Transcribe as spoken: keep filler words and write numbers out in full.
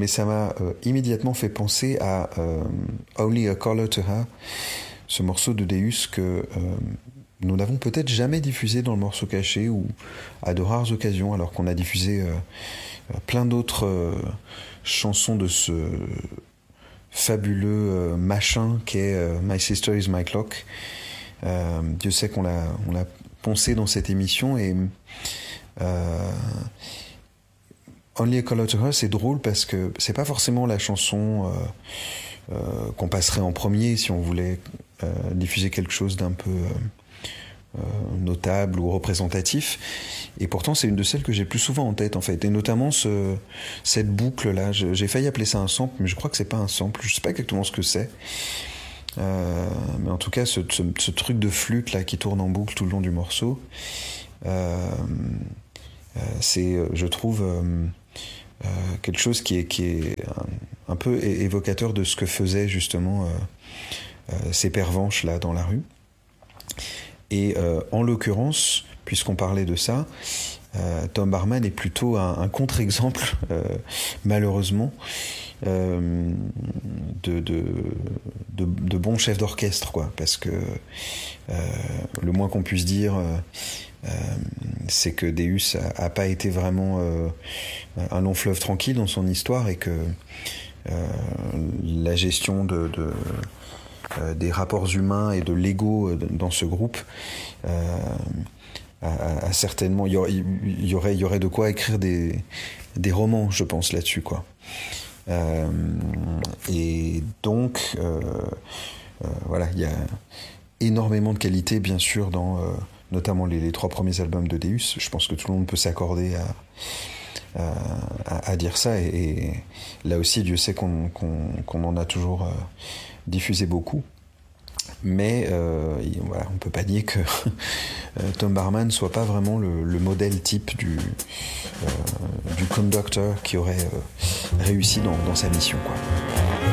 ça m'a euh, immédiatement fait penser à euh, Only a Color to Her, ce morceau de Deus que euh, nous n'avons peut-être jamais diffusé dans le morceau caché ou à de rares occasions, alors qu'on a diffusé euh, plein d'autres euh, chansons de ce fabuleux euh, machin qu'est euh, My Sister Is My Clock. Euh, Dieu sait qu'on l'a, on l'a poncé dans cette émission et euh, Only a Color to Her, c'est drôle parce que c'est pas forcément la chanson euh, euh, qu'on passerait en premier si on voulait euh, diffuser quelque chose d'un peu euh, euh, notable ou représentatif. Et pourtant, c'est une de celles que j'ai le plus souvent en tête, en fait. Et notamment ce, cette boucle-là. Je, j'ai failli appeler ça un sample, mais je crois que c'est pas un sample. Je sais pas exactement ce que c'est. Euh, mais en tout cas, ce, ce, ce truc de flûte là qui tourne en boucle tout le long du morceau, euh, euh, c'est, je trouve. Euh, Euh, quelque chose qui est, qui est un, un peu évocateur de ce que faisaient justement euh, euh, ces pervenches là dans la rue. Et euh, en l'occurrence, puisqu'on parlait de ça, euh, Tom Barman est plutôt un, un contre-exemple, euh, malheureusement, euh, de, de, de, de bons chefs d'orchestre, quoi, parce que euh, le moins qu'on puisse dire, euh, euh, c'est que Deus a, a pas été vraiment euh, un long fleuve tranquille dans son histoire et que euh, la gestion de, de euh, des rapports humains et de l'ego dans ce groupe euh, a, a certainement, il y aurait, il y aurait, il y aurait de quoi écrire des des romans, je pense, là-dessus, quoi. Euh, et donc, euh, euh, voilà, il y a énormément de qualité, bien sûr, dans euh, notamment les, les trois premiers albums de Deus. Je pense que tout le monde peut s'accorder à, à, à dire ça. Et, et là aussi, Dieu sait qu'on, qu'on, qu'on en a toujours euh, diffusé beaucoup. Mais euh, voilà, on ne peut pas nier que Tom Barman ne soit pas vraiment le, le modèle type du, euh, du conductor qui aurait euh, réussi dans, dans sa mission, quoi.